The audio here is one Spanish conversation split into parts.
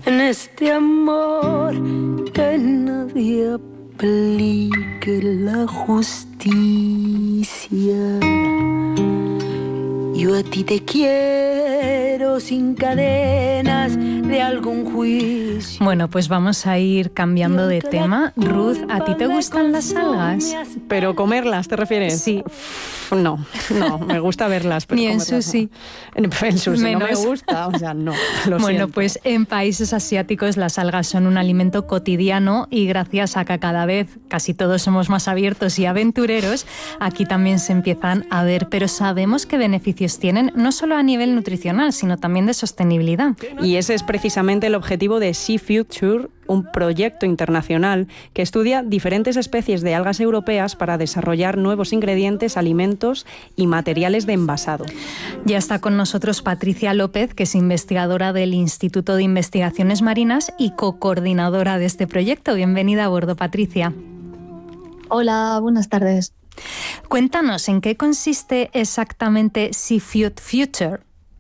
en este amor que nadie aplique la justicia. Yo a ti te quiero sin cadenas de algún juicio. Bueno, pues vamos a ir cambiando de tema. Ruth, ¿a ti te gustan las algas? ¿Pero comerlas te refieres? Sí. No, me gusta verlas. Pero ni en sushi. No. El sushi menos. No me gusta, o sea, no. Bueno, siento. pues en países asiáticos las algas son un alimento cotidiano y gracias a que cada vez casi todos somos más abiertos y aventureros, aquí también se empiezan a ver, pero sabemos qué beneficios tienen, no solo a nivel nutricional, sino también de sostenibilidad. Y ese es precisamente el objetivo de Sea Future, un proyecto internacional que estudia diferentes especies de algas europeas para desarrollar nuevos ingredientes, alimentos y materiales de envasado. Ya está con nosotros Patricia López, que es investigadora del Instituto de Investigaciones Marinas y co-coordinadora de este proyecto. Bienvenida a bordo, Patricia. Hola, buenas tardes. Cuéntanos, ¿en qué consiste exactamente Sea Future?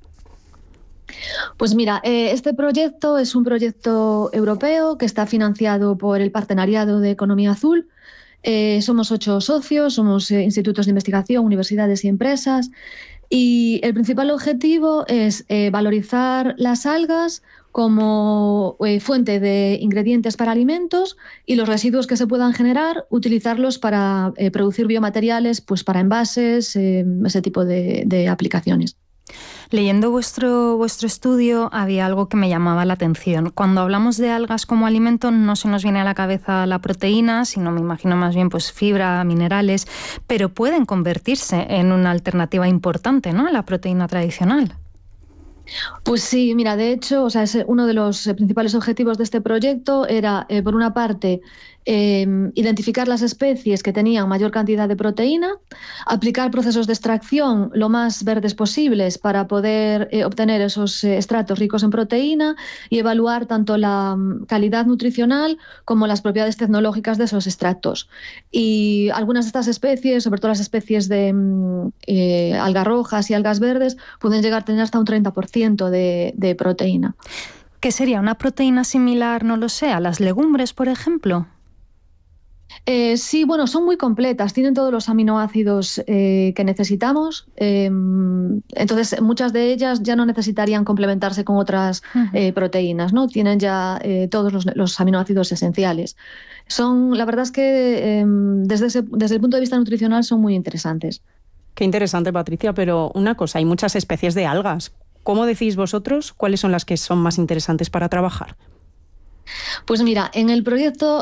Pues mira, este proyecto es un proyecto europeo que está financiado por el Partenariado de Economía Azul. Somos 8 socios, somos institutos de investigación, universidades y empresas. Y el principal objetivo es valorizar las algas como fuente de ingredientes para alimentos y los residuos que se puedan generar, utilizarlos para producir biomateriales, pues para envases, ese tipo de aplicaciones. Leyendo vuestro estudio había algo que me llamaba la atención. Cuando hablamos de algas como alimento no se nos viene a la cabeza la proteína, sino me imagino más bien pues fibra, minerales, pero pueden convertirse en una alternativa importante, ¿no?, a la proteína tradicional. Pues sí, mira, de hecho, o sea, uno de los principales objetivos de este proyecto era, por una parte, identificar las especies que tenían mayor cantidad de proteína, aplicar procesos de extracción lo más verdes posibles para poder obtener esos extractos ricos en proteína y evaluar tanto la calidad nutricional como las propiedades tecnológicas de esos extractos. Y algunas de estas especies, sobre todo las especies de algas rojas y algas verdes, pueden llegar a tener hasta un 30% de proteína. ¿Qué sería una proteína similar, no lo sé, a las legumbres, por ejemplo? Sí, bueno, son muy completas, tienen todos los aminoácidos que necesitamos, entonces muchas de ellas ya no necesitarían complementarse con otras proteínas, ¿no? Tienen ya todos los aminoácidos esenciales. La verdad es que desde el punto de vista nutricional son muy interesantes. Qué interesante, Patricia, pero una cosa, hay muchas especies de algas. ¿Cómo decís vosotros cuáles son las que son más interesantes para trabajar? Pues mira, en el proyecto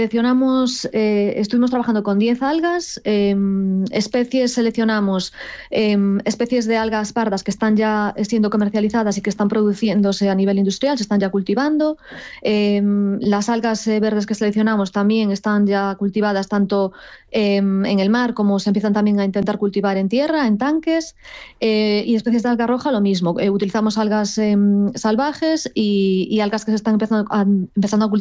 estuvimos trabajando con 10 algas, seleccionamos especies de algas pardas que están ya siendo comercializadas y que están produciéndose a nivel industrial, se están ya cultivando. Las algas verdes que seleccionamos también están ya cultivadas tanto en el mar como se empiezan también a intentar cultivar en tierra, en tanques. Y especies de alga roja lo mismo, utilizamos algas salvajes y algas que se están empezando a cultivar